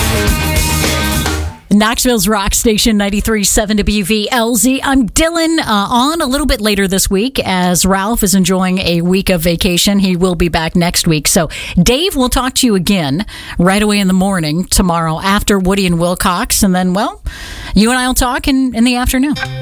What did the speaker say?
Knoxville's rock station 93.7 WVLZ. I'm Dylan, on a little bit later this week as Ralph is enjoying a week of vacation. He will be back next week. So Dave will talk to you again right away in the morning tomorrow after Woody and Wilcox. And then, well, you and I will talk in the afternoon.